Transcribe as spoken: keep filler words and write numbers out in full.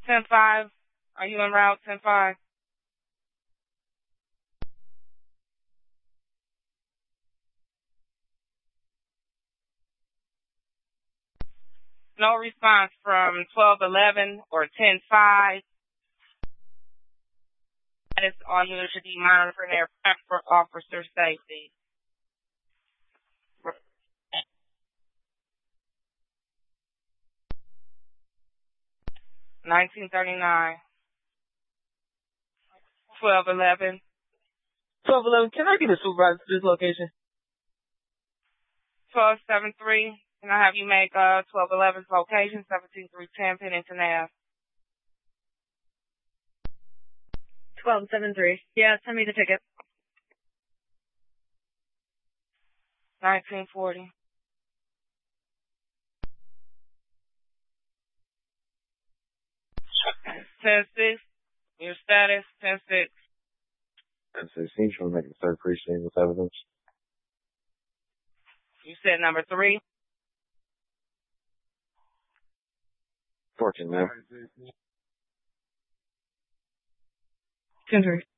ten five, are you en route, ten five? No response from twelve eleven or ten five. That is all units should be monitoring their for officer safety. nineteen thirty-nine. twelve eleven. twelve eleven, can I get a supervisor to this location? twelve seventy-three. Can I have you make uh twelve eleven's location, seventeen three ten Pennington Ave? twelve seventy-three. Yeah, send me the ticket. nineteen forty. ten six. Your status, ten six. ten sixteen, trying to make a third precinct with evidence. You said number three? fourteen, ma'am. ten three.